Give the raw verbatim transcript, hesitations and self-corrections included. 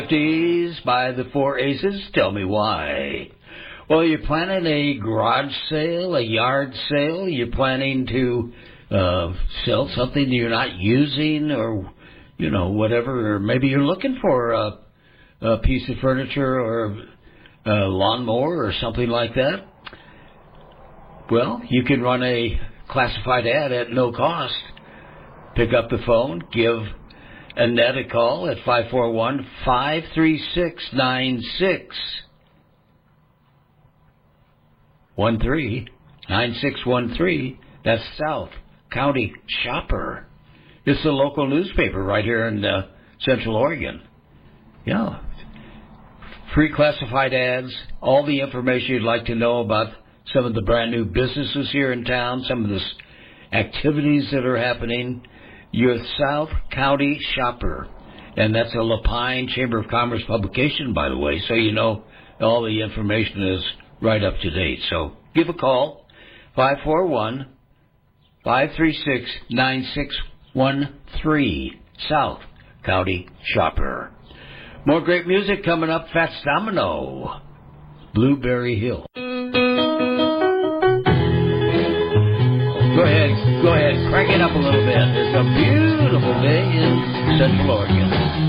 fifties by the Four Aces. Tell me why. Well, you're planning a garage sale, a yard sale. You're planning to uh, sell something you're not using, or you know whatever. Or maybe you're looking for a, a piece of furniture or a lawnmower or something like that. Well, you can run a classified ad at no cost. Pick up the phone, give Annette a call at five four one, five three six, nine six one three. nine six one three. That's South County Shopper. It's the local newspaper right here in uh, Central Oregon. Yeah. Free classified ads, all the information you'd like to know about some of the brand new businesses here in town, some of the activities that are happening. Your South County Shopper. And that's a Lapine Chamber of Commerce publication, by the way, so you know all the information is right up to date. So give a call, five four one, five three six, nine six one three, South County Shopper. More great music coming up. Fats Domino, Blueberry Hill. Go ahead, go ahead, crank it up a little bit. It's a beautiful day in Central Oregon.